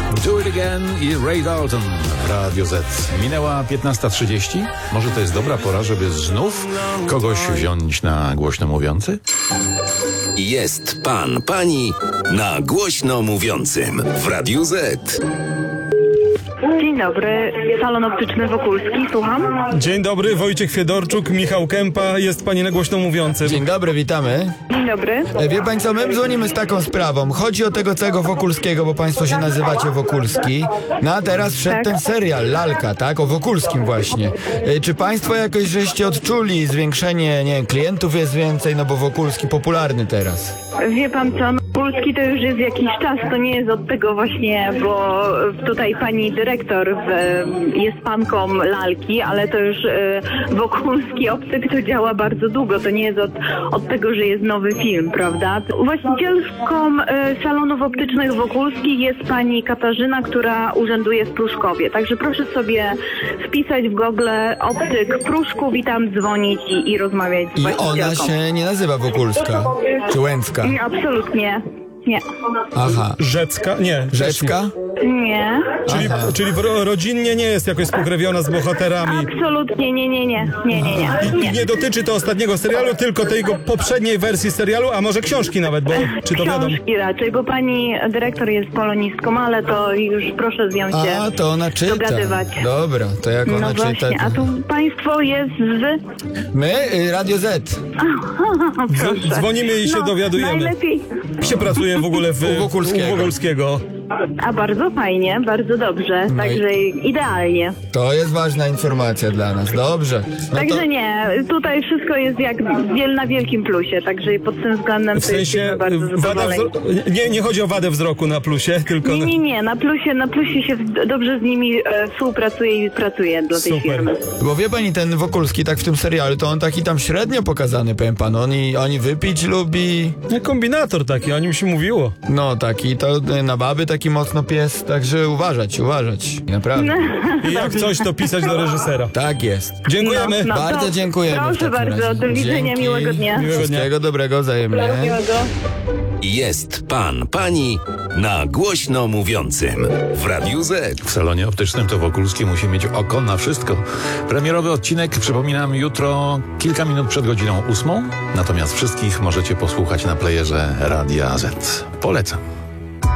Do It Again i Ray Dalton w Radio Z. Minęła 15:30. Może to jest dobra pora, żeby znów kogoś wziąć na głośno mówiący? Jest pan, pani na głośno mówiącym w Radiu Z. Dzień dobry, salon optyczny Wokulski, słucham. Dzień dobry, Wojciech Fiedorczuk, Michał Kępa, jest pani na głośno mówiącym. Dzień dobry, witamy. Dzień dobry. Wie pani co, my dzwonimy z taką sprawą. Chodzi o tego całego Wokulskiego, bo państwo się nazywacie Wokulski. No a teraz wszedł Tak. ten serial, Lalka, tak? O Wokulskim właśnie. Czy państwo jakoś żeście odczuli zwiększenie, nie wiem, klientów jest więcej, no bo Wokulski popularny teraz. Wie pan co, Wokulski to już jest jakiś czas, to nie jest od tego właśnie, bo tutaj pani dyrektor jest panką Lalki, ale to już Wokulski Optyk to działa bardzo długo, to nie jest od tego, że jest nowy film, prawda? Właścicielką salonów optycznych Wokulski jest pani Katarzyna, która urzęduje w Pruszkowie, także proszę sobie wpisać w Google Optyk Pruszków i tam dzwonić i rozmawiać z I właścicielką. ona się nie nazywa Wokulska, czy Łęcka. Nie, absolutnie. Nie. Aha. Rzecka? Nie. Rzeczka? Nie. Czyli rodzinnie nie jest jakoś spokrewniona z bohaterami. Absolutnie nie. I nie dotyczy to ostatniego serialu, tylko tej poprzedniej wersji serialu, a może książki nawet, bo czy to wiadomo? Książki raczej, bo pani dyrektor jest polonistką, ale to już proszę z nią się A, to ona czyta. dogadywać. Dobra, to jak ona No czyta... właśnie, a tu państwo jest z... My? Radio Z. Proszę. Dzwonimy i się dowiadujemy. Najlepiej. Jak się pracuje w ogóle U Wokulskiego. u Wokulskiego? A bardzo fajnie, bardzo dobrze, No także idealnie. To jest ważna informacja dla nas. Dobrze. No Także to... nie, tutaj wszystko jest jak na wielkim plusie, także pod tym względem W to jesteśmy sensie bardzo zadowoleni. nie chodzi o wadę wzroku na plusie, tylko... Nie, na plusie się dobrze z nimi współpracuje i pracuje dla tej Super. firmy. Bo wie pani, ten Wokulski tak w tym serialu, to on taki tam średnio pokazany, powiem panu. Oni wypić lubi. Nie, kombinator taki, o nim się mówiło. No taki, to na baby taki mocno pies, także uważać, naprawdę. I jak coś, to pisać do reżysera. Tak jest. Dziękujemy. No, Bardzo to dziękujemy. w Proszę takim bardzo, razie. do widzenia, Dzięki. miłego dnia. Wszystkiego dobrego wzajemnie. Miłego. Jest pan, pani na głośno mówiącym w Radiu Z. W salonie optycznym to Wokulski musi mieć oko na wszystko. Premierowy odcinek, przypominam, jutro kilka minut przed godziną 8. Natomiast wszystkich możecie posłuchać na playerze Radia Z. Polecam.